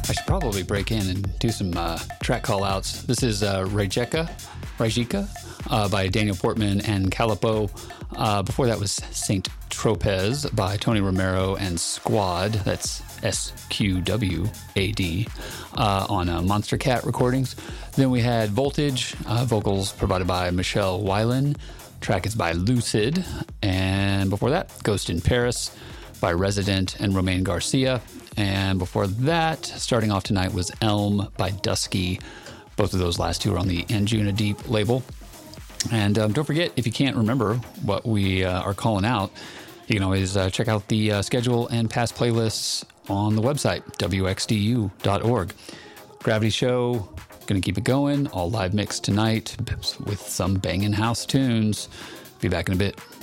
I should probably break in and do some track call-outs. This is Rajika by Daniel Portman and Calipo. Before that was Saint Tropez by Tony Romero and Squad. That's SQWAD on Monster Cat Recordings. Then we had Voltage, vocals provided by Michelle Weiland. Track is by Lucid. And before that, Ghost in Paris by Resident and Romain Garcia. And before that, starting off tonight, was Elm by Dusky. Both of those last two are on the Anjuna Deep label. And don't forget, if you can't remember what we are calling out, you can always check out the schedule and past playlists on the website, wxdu.org. Gravity Show, going to keep it going. All live mix tonight with some banging house tunes. Be back in a bit.